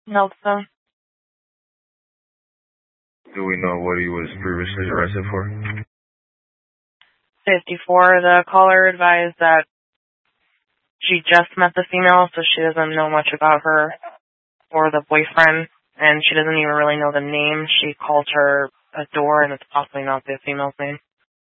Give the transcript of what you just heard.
Nelson. Do we know what he was previously arrested for? 54. The caller advised that she just met the female, so she doesn't know much about her or the boyfriend, and she doesn't even really know the name. She called her Adore, and it's possibly not the female's name.